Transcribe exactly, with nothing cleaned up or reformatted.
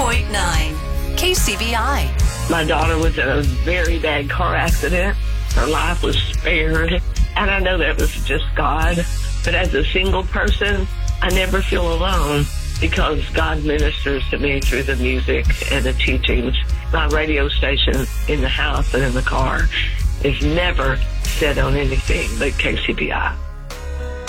point nine, K C B I. My daughter was in a very bad car accident. Her life was spared, and I know that was just God. But as a single person, I never feel alone because God ministers to me through the music and the teachings. My radio station in the house and in the car is never set on anything but K C B I.